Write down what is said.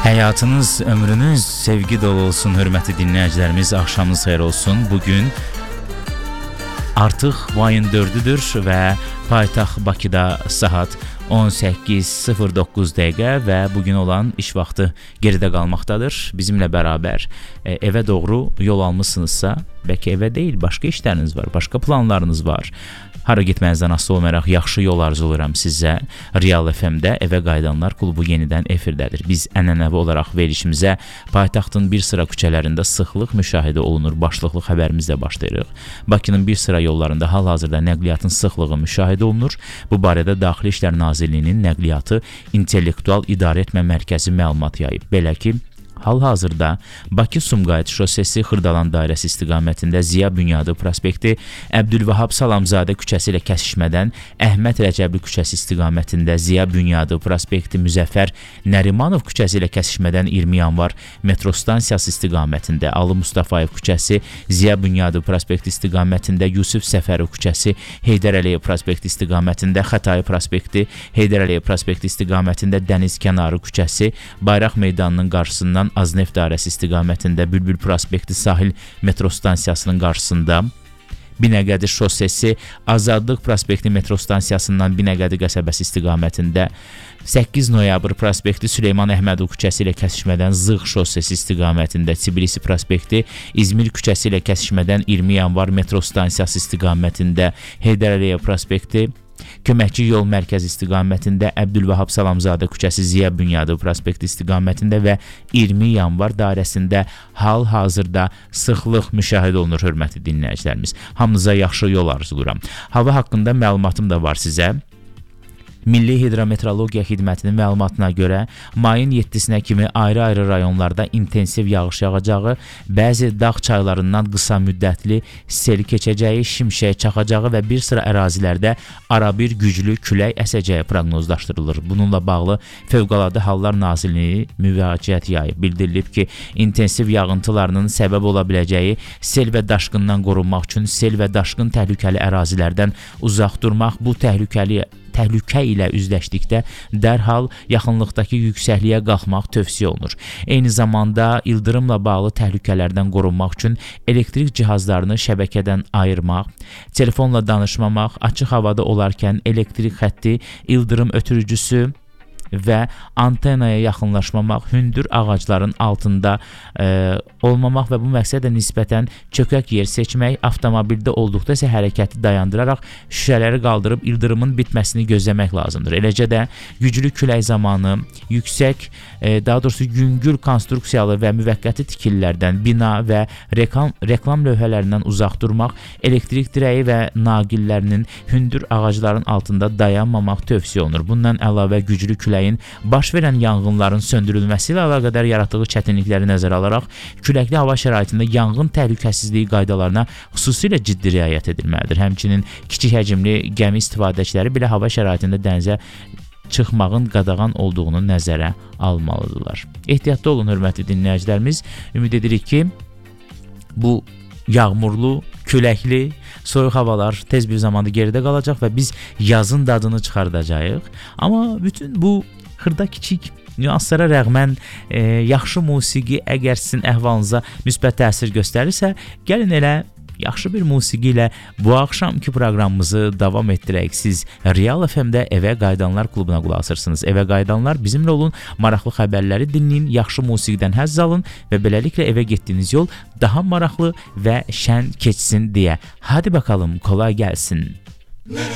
Həyatınız, ömrünüz sevgi dolu olsun, hörmətli dinləyicilərimiz. Axşamınız xeyir olsun. Bugün artıq mayın 4-düdür və paytaxt Bakıda saat 18:09 dəqiqə və bugün olan iş vaxtı geridə qalmaqdadır. Bizimlə bərabər evə doğru yol almışsınızsa, bəlkə evə deyil, başqa işləriniz var, başqa planlarınız var. Hara getmənizdən asılı olmayaraq yaxşı yol arzuluram sizə. Real FM-də Evə Qayıdanlar klubu yenidən efirdədir. Biz ənənəvi olaraq verilişimizə paytaxtın bir sıra küçələrində sıxlıq müşahidə olunur başlıqlı xəbərimizlə başlayırıq. Bakının bir sıra yollarında hal-hazırda nəqliyyatın sıxlığı müşahidə olunur. Bu barədə Daxili İşlər Nazirliyinin Nəqliyyatı İntellektual İdarəetmə Mərkəzi məlumat yayıb. Belə ki, hal-hazırda Bakı-Sumqayıt şosesi Xırdalan dairəsi istiqamətində Ziya Bünyadov prospekti, Əbdülvahab Salamzadə küçəsi ilə kəsişmədən Əhməd Rəcəbli küçəsi istiqamətində Ziya Bünyadov prospekti, Müzəffər Nərimanov küçəsi ilə kəsişmədən 20 yanvar metro stansiyası istiqamətində Ali Mustafayev küçəsi, Ziya Bünyadov prospekti istiqamətində Yusif Səfərov küçəsi, Heydər Əliyev prospekti istiqamətində Xətai prospekti, Heydər Əliyev prospekti istiqamətində Dəniz Kənarı küçəsi, Bayraq meydanının qarşısından Azneft dairəsi istiqamətində Bülbül prospekti sahil metro stansiyasının qarşısında, Binəqədi şosesi Azadlıq prospekti metro stansiyasından Binəqədi qəsəbəsi istiqamətində, 8 noyabr prospekti Süleyman Əhmədov küçəsi ilə kəsişmədən Zığ şosesi istiqamətində, Tbilisi prospekti İzmir küçəsi ilə kəsişmədən 20 yanvar metro stansiyası istiqamətində, Heydər Əliyev prospekti Köməkçi yol mərkəzi istiqamətində, Əbdülvahab Salamzadə küçəsi Ziya Bünyadov prospekti istiqamətində və 20 yanvar dairəsində hal-hazırda sıxlıq müşahidə olunur, hörmətli dinləyicilərimiz. Hamınıza yaxşı yol arzuluram. Hava haqqında məlumatım da var sizə. Milli Hidrometeorologiya Xidmətinin məlumatına görə mayın 7-sinə kimi ayrı-ayrı rayonlarda intensiv yağış yağacağı, bəzi dağ çaylarından qısa müddətli sel keçəcəyi, şimşək çaxacağı və bir sıra ərazilərdə arabir güclü külək əsəcəyi proqnozlaşdırılır. Bununla bağlı Fövqəladə Hallar Nazirliyi müraciət yayıb. Bildirilib ki, intensiv yağıntılarının səbəb ola biləcəyi sel və daşqından qorunmaq üçün sel və daşqın təhlükəli ərazilərdən uzaq durmaq, bu təhlükə ilə üzləşdikdə dərhal yaxınlıqdakı yüksəkliyə qalxmaq tövsiyə olunur. Eyni zamanda ildırımla bağlı təhlükələrdən qorunmaq üçün elektrik cihazlarını şəbəkədən ayırmaq, telefonla danışmamaq, açıq havada olarkən elektrik xətti, ildırım ötürücüsü və antenaya yaxınlaşmamaq, hündür ağacların altında olmamaq və bu məqsədlə nisbətən çökək yer seçmək, avtomobildə olduqda isə hərəkəti dayandıraraq şüşələri qaldırıb ildırımın bitməsini gözləmək lazımdır. Eləcə də güclü külək zamanı yüksək, daha doğrusu yüngül konstruksiyalı və müvəqqəti tikililərdən, bina və reklam lövhələrindən uzaq durmaq, elektrik dirəyi və naqillərinin hündür ağacların altında dayanmamaq tövsiyə olunur. Bundan əlavə güclü küləyin baş verən yanğınların söndürülməsi ilə əlaqədar yaratdığı çətinlikləri nəzərə alaraq küləkli hava şəraitində yanğın təhlükəsizliyi qaydalarına xüsusilə ciddi riayət edilməlidir. Həmçinin kiçik həcmli gəmi istifadəçiləri belə hava şəraitində dənizə çıxmağın qadağan olduğunu nəzərə almalıdırlar. Ehtiyatlı olun, hörmətli dinləyicilərimiz. Ümid edirik ki, bu yağmurlu, küləkli, soyuq havalar tez bir zamanda geridə qalacaq və biz yazın dadını çıxardacağıq. Amma bütün bu xırda kiçik nüanslara rəğmən yaxşı musiqi əgər sizin əhvalınıza müsbət təsir göstərirsə, gəlin elə yaxşı bir musiqi ilə bu axşamki proqramımızı davam etdirək. Siz Real FM-də Evə Qayıdanlar klubuna qulaq asırsınız. Evə Qayıdanlar bizimlə olun, maraqlı xəbərləri dinləyin, yaxşı musiqidən həzz alın və beləliklə evə getdiyiniz yol daha maraqlı və şən keçsin deyə. Hadi bakalım, kolay gəlsin.